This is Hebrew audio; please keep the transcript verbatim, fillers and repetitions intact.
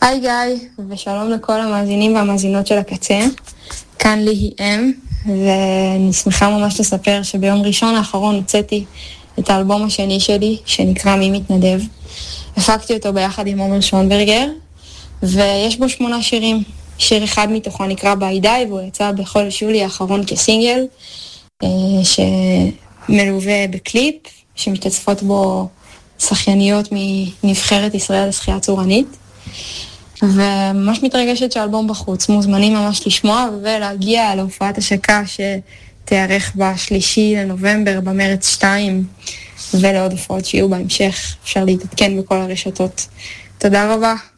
היי גיא, ושלום לכל המאזינים והמאזינות של הקצה. כאן ליהי אם, ואני שמחה ממש לספר שביום ראשון האחרון הוצאתי את האלבום השני שלי, שנקרא מי מתנדב. הפקתי אותו ביחד עם עומר שונברגר, ויש בו שמונה שירים. שיר אחד מתוכו נקרא ביי, והוא יצא בחודש יולי האחרון כסינגל, שמלווה בקליפ, שמשתתפות בו שחייניות מנבחרת ישראל לשחייה צורנית. וממש מתרגשת שהאלבום בחוץ, מוזמנים ממש לשמוע ולהגיע להופעת השקה שתארך בשלישי לנובמבר במרץ שתיים, ולעוד הופעות שיהיו בהמשך. אפשר להתעדכן בכל הרשתות. תודה רבה.